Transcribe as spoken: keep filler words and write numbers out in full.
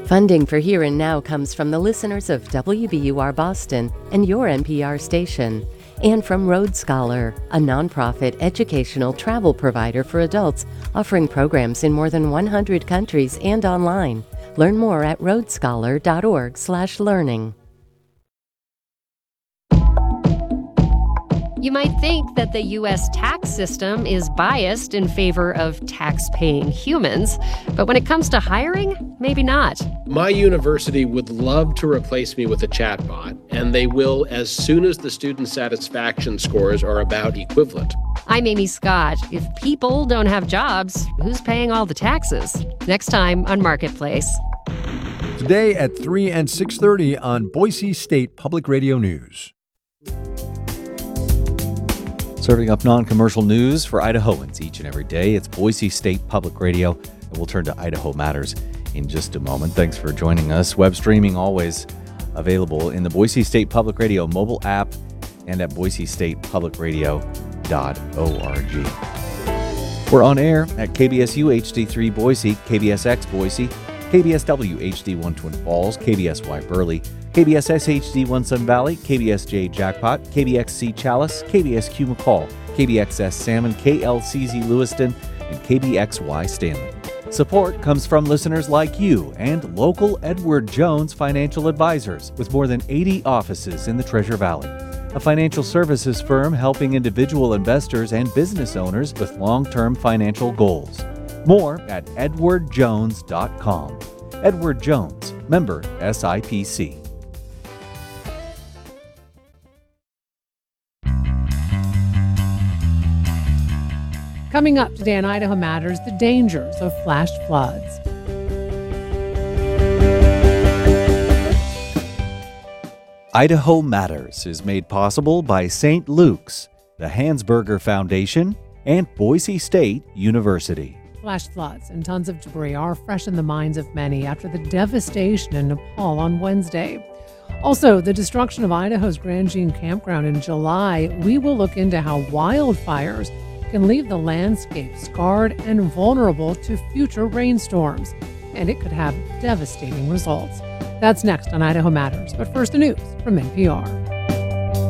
Funding for Here and Now comes from the listeners of W B U R Boston and your N P R station, and from Road Scholar, a nonprofit educational travel provider for adults offering programs in more than one hundred countries and online. Learn more at road scholar dot org slash learning. You might think that the U S tax system is biased in favor of tax-paying humans, but when it comes to hiring, maybe not. My university would love to replace me with a chatbot, and they will as soon as the student satisfaction scores are about equivalent. I'm Amy Scott. If people don't have jobs, who's paying all the taxes? Next time on Marketplace. Today at three and six thirty on Boise State Public Radio News. Serving up non-commercial news for Idahoans each and every day. It's Boise State Public Radio, and we'll turn to Idaho Matters in just a moment. Thanks for joining us. Web streaming always available in the Boise State Public Radio mobile app and at boise state public radio dot org. We're on air at K B S U H D three Boise, K B S X Boise, K B S W H D one Twin Falls, K B S Y Burley, K B S S H D one Sun Valley, K B S J Jackpot, K B X C Chalice, K B S Q McCall, K B X S Salmon, K L C Z Lewiston, and K B X Y Stanley. Support comes from listeners like you and local Edward Jones Financial Advisors with more than eighty offices in the Treasure Valley. A financial services firm helping individual investors and business owners with long-term financial goals. More at edward jones dot com. Edward Jones, member S I P C. Coming up today on Idaho Matters, the dangers of flash floods. Idaho Matters is made possible by Saint Luke's, the Hansberger Foundation, and Boise State University. Flash floods and tons of debris are fresh in the minds of many after the devastation in Nepal on Wednesday. Also, the destruction of Idaho's Grand Jean Campground in July. We will look into how wildfires can leave the landscape scarred and vulnerable to future rainstorms, and it could have devastating results. That's next on Idaho Matters, but first the news from N P R.